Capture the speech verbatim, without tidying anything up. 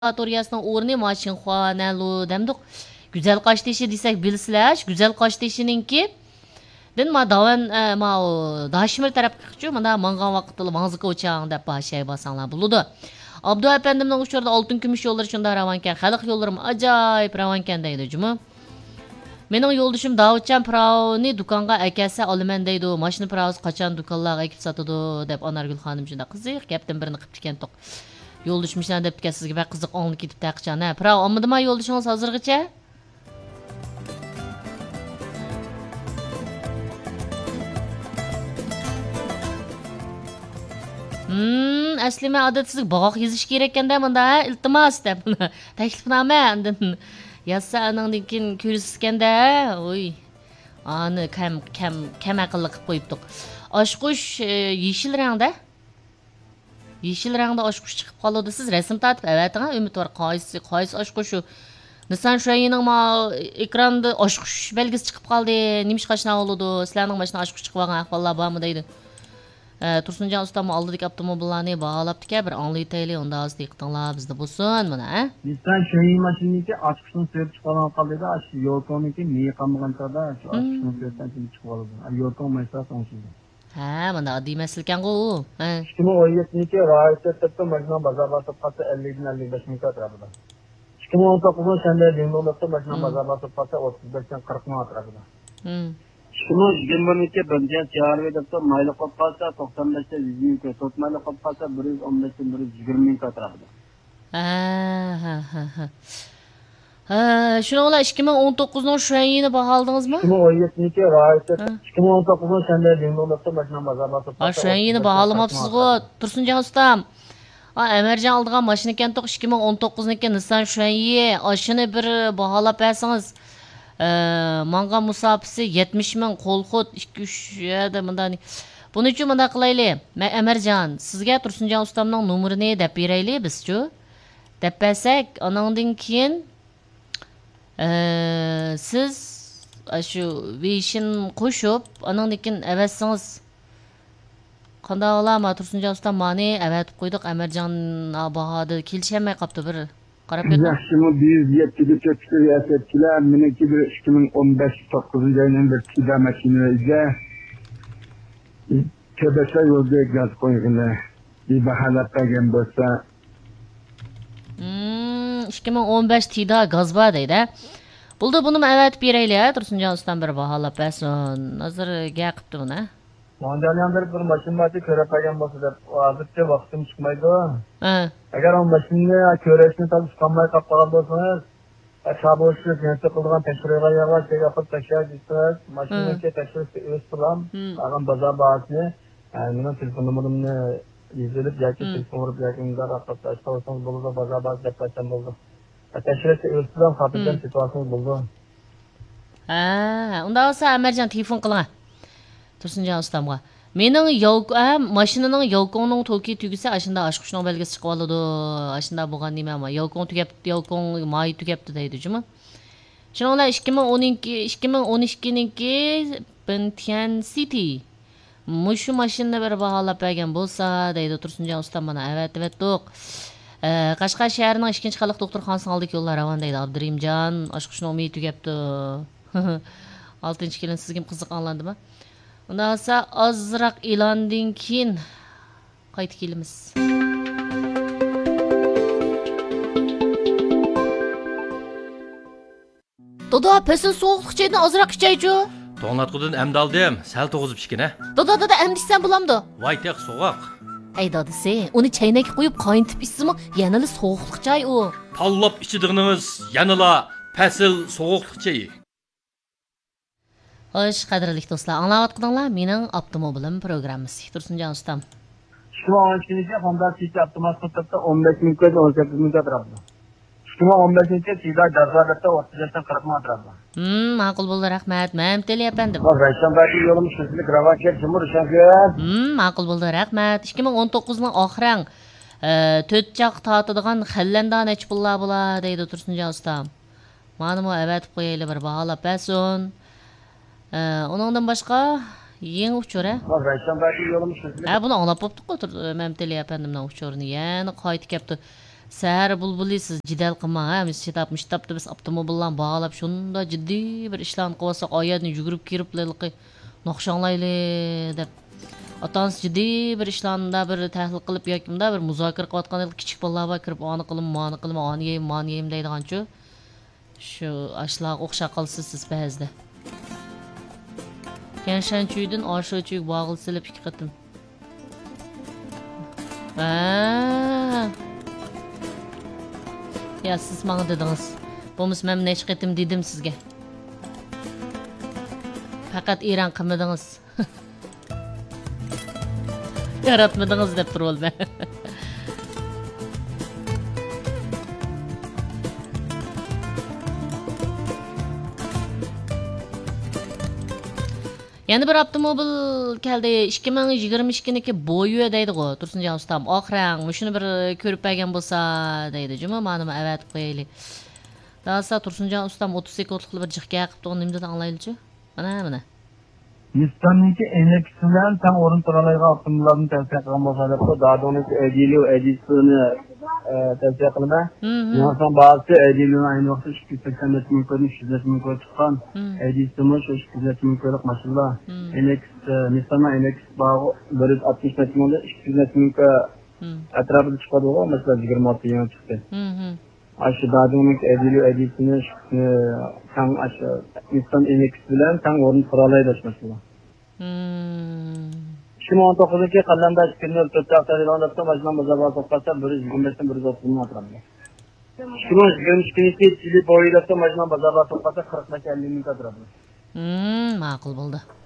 Laboratoriyasının o'rni mashinxona lu demdik. Güzel kaç dişi desek bilsizlar, güzel kaç dişininki den ma davan ma Daşmir tarafga chiqchu, mana mangan vaqtida Mangzika o'chang deb bahshay basanglar bo'ladi. Abdu efendimning uchurda oltin kumush yo'llari shunda ravankan, xalq yo'llarim ajoyib ravankan deydi juma. Mening yo'ldishim Davudjon Pravni do'konga akasi olaman deydi. Mashina Pravs qachon do'konlarga ekib sotadi deb Anargul xonim shunda qiziq gapdan birini qilib ekan to'q. Yo'ldishimishlar deb ekan sizga bak qiziq o'ngni ketib taqichan. Ha, Prav olmadimi yo'ldishingiz hozirgacha? Hmm, aslima odatsizlik bog'oq yezish kerak ekanda bunda, iltimos deb taklifnoma undan yazsa aningdan keyin ko'rsatganda, oy. Ani kam kam kam aqlli qilib qo'yibdiq. Oshqush yeshil rangda. Yeshil rangda oshqush chiqib qoladi. Siz rasm tortib avating, umidvor qaysi qaysi oshqush Nissan Shayning ma ekranda oshqush belgisi chiqib qoldi. Nimish qashna bo'ladi? Sizlarning mashina oshqush chiqib qolgan ahvollar bormi deydi. Tursunjon ustam oldidik avtomobillarni baholabdi-ka, bir anglaytaylik, unda az diqqatinglar bizda bo'lsin, mana, ha? Nissan Shayning mashinaniki oshqushni sevib chiqqan qaldida, shu yo'lkoniki niye qolmagan chog'da shu oshqushni sevibdan chiqib qoladi. Yo'lkon mashinasi o'ngshidi. Ha, mana oddiy masala ekan-ku. Ha. ikki ming o'n yettinchi rayonda mashina bozorga so'qatsa ellik dan ellik besh ming atrofida. ikki ming o'n to'qqizinchi shanba Dengovda mashina bozorga so'qatsa o'ttiz besh dan qirq ming atrofida. Hmm. ikki ming yigirmaniki bunga chorveda mayli qolib qolsa to'qson besh dan yuz ming, to'rt mayli qolib qolsa bir yuz o'n besh dan bir yuz yigirma ming atrofida. Ha, ha, ha, ha. Ha, shuni ola ikki ming o'n to'qqizning Shayini baholadingizmi? ikki ming o'n yettinchi rayonda ikki ming o'n to'qqizinchi shanba Dengovda mashina bozorga so'qatsa. Ha, Shayini baholamapsiz-ku, Tursunjon ustam. Ha, Amarjon oldigan mashina ekan to'q ikki ming o'n to'qqizniki Nissan Shayi, ashini bir baholab bersangiz. Manga musafisi yetmish ming qo'lxot ikki uch da bundan. Buning uchun bunda qilaylik. Men Amarjon, sizga Tursunjon ustamning nomerini deb beraylik biz-chu. Deb bersak, anandan keyin siz shu Vishin qo'shib, anandan keyin avassingiz. Qanday olama Tursunjon ustam mani avatib qo'ydik, Amarjon bahodi kelishmay qopti bir. Qarab keting. Yaxshimi bir yuz yettigacha chiqaryaptilar. Meniki bir ikki ming o'n besh to'qqizinchi yilning bir kida mashinaga kebesa yo'lga gaz qo'yganlar. Bir baholab bergan bo'lsa. Hmm, ikki ming o'n besh tida gaz bor deydi. Bo'ldi, buni avatib beraylik, Tursunjon ustam bir baholab bersin. Hozir gap qilibdi buni. Mondialdan bir mashinani ko'rib qolgan bo'lsa deb, hozircha vaqtim chiqmaydi. Ha. Agar o mashinani ko'rishni to'g'ri qilmay qolgan bo'lsangiz, Shaboshni yangi qilgan tekshiruvga yig'ib tegib tekshirasiz, mashinaga tekshirishni o'z bilan qolgan bozor bahasini, mening telefon nomerimni yozib yoki telefon urib yoki unda raqamlashtirib qo'ysangiz bo'ladi, bozor bahasi deb aytgan bo'ldi. Tekshirishni o'z bilan xotirjam situatsiya bo'ldi. Ha, unda olsa Amarjon telefon qiling. Tursunjon ustamga. Mening yo'q, mashinaning yo'qoning to'ki tugisa, ashunda oshqushning belgisi chiqib oladi. Ashunda bo'lgan nima ama yo'qon tugab, yo'qon may tugabdi deydi, juma. Shuningla ikki ming o'n ikki ikki ming o'n ikkiniki Pontiac City. Mushu mashina bir baholab bergan bo'lsa, deydi Tursunjon ustam mana. Evet, evet, to'q. Qashqar shahrining ikkinchi xalq doktorxonasining oldiga yo'llar ravon deydi Abdurimjon. Oshqushning umid tugabdi. oltinchi kelin sizga qiziq anlandimi? Undan olsa ozroq e'londan keyin qaytib kelamiz. Doda, pesin sovuqlik chaydan ozroq ichaychu. To'nglatqudan amdaldim, sal to'g'izib ishkina. Doda, doda, amdishsan bo'lamdi. Voy, teq so'g'oq. Ey dadisi, uni chaynakka qo'yib qayntib ichsimi, yanali sovuqlik chay u. Tanlab ichidig'ingiz yanala fasil sovuqlik chayi. Xo'sh, qadrli do'stlar, anglayotganinglar mening avtomobilim programmasi. Tursunjon ustam. ikki ming o'n ikkinchi Honda City avtomobilda o'n besh ming ga o'n sakkiz ming atrofida. ikki ming o'n beshinchi Cida Gazvardda o'ttiz besh dan qirq ming atrofida. Hmm, ma'qul bo'ldi, rahmat. Men teli apandim. Rayshonbaki yo'lim sizlik ravaket jumur shafiyat. Hmm, ma'qul bo'ldi, rahmat. ikki ming o'n to'qqizning oxirang to'rt choq tortadigan xallanda nech pullar bo'lar deydi Tursunjon ustam. Mana bu avatib qo'yaylik bir baholab bersin. Onundan başqa yeni uçur ha? Rayshonbaki yo'lim sizlik. Ha, buni anglab bo'pti-ku, Memteli apandimning uçurini. Yani qaytib kelibdi. Səhər bulbuli siz jidal qilma, ha, biz chetap mishtapda biz avtomobillarni bağlab shunda jiddiy bir ishlarni qilsak, oyatni yugurib kirib lilqi noqshanglayli deb. Atanız jiddiy bir ishlarni bir tahlil qilib yokimda bir muzokara qilayotgan kichik bolalar bor kirib, "Ani qilim, mani qilim, ani yeyim, mani yeyim" deydiganchu. Shu ashlarga o'xshab qolsiz siz ba'zida. Kenshan chuydan osho chuy bog'il silib ikki qatim. Ha. Ya siz bana dediniz. Bo'lmasa men necha qatim dedim sizga. Faqat Iran qilmadingiz. Yaratmadingiz deb turib olma. Yana bir avtomobil keldi ikki ming yigirma ikki niki bo'yi deydi-ku, Tursunjon ustam. Oq rang, shuni bir ko'rib bergan bo'lsa deydi. Juma ma'lum avat qo'yaylik. Dasa Tursunjon ustam o'ttiz sekundlik bir jiqqa qilib turgan nimada anglaylik-chi? Mana mana. Nissan'niki enekisi bilan tam o'rin turalaydigan avtomobillarni tavsiya qilgan bo'lsa-da, Dadoniki Edilio Edisoni tavsiya qilaman. Nissan bazı Edilio'nun aynı vaqtda ikki yuz sakson ming ko'rni, uch yuz ming ko'r chiqqan. Edisoni shu ikki yuz ming ko'rlik mashina. Enex Nissan'ning Enex bağı bir yuz oltmish ming, ikki yuz ming atrofida chiqadi, masalan yigirma olti yil chiqdi. Aşı Dadoniki Edilio Edisoni tam aşı Nissan Enex bilan tam o'rin turalaydi mashina. ikki ming o'n to'qqizinchi qalamda kunlar to'rt haftadan o'tib majmua bozorga to'xtatsa bir yuz yigirma besh dan bir yuz o'ttiz ming atrofida. ikki ming yigirma ikkinchi yili bo'yida majmua bozorga to'xtatsa qirq ellik ming atrofida. Hmm, ma'qul bo'ldi.